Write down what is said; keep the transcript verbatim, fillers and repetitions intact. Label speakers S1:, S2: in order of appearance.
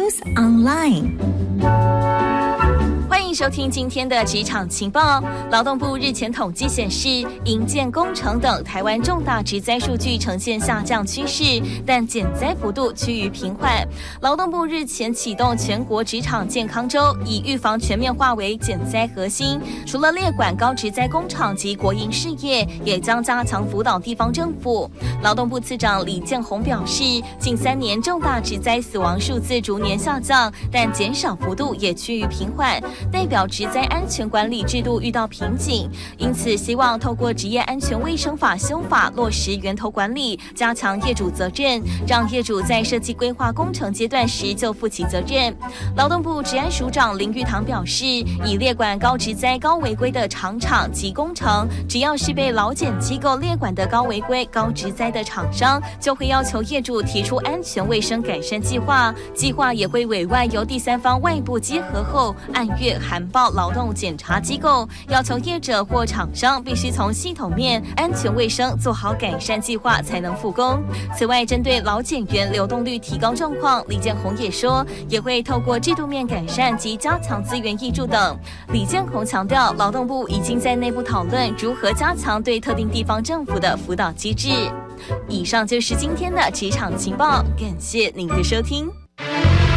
S1: News Online。
S2: 欢迎收听今天的职场情报。劳动部日前统计显示，营建工程等台湾重大职灾数据呈现下降趋势，但减灾幅度趋于平缓。劳动部日前启动全国职场健康周，以预防全面化为减灾核心。除了列管高职灾工厂及国营事业，也将加强辅导地方政府。劳动部次长李建宏表示，近三年重大职灾死亡数字逐年下降，但减少幅度也趋于平缓。代表职灾安全管理制度遇到瓶颈，因此希望透过职业安全卫生法修法，落实源头管理，加强业主责任，让业主在设计规划工程阶段时就负起责任。劳动部职安署长林玉堂表示，以列管高职灾高违规的厂厂及工程，只要是被劳检机构列管的高违规高职灾的厂商，就会要求业主提出安全卫生改善计划，计划也会委外由第三方外部稽核后，按月函报劳动检查机构，要求业者或厂商必须从系统面安全卫生做好改善计划才能复工。此外，针对劳检员流动率提高状况，李建宏也说，也会透过制度面改善及加强资源挹注等。李建宏强调，劳动部已经在内部讨论如何加强对特定地方政府的辅导机制。以上就是今天的职场情报，感谢您的收听。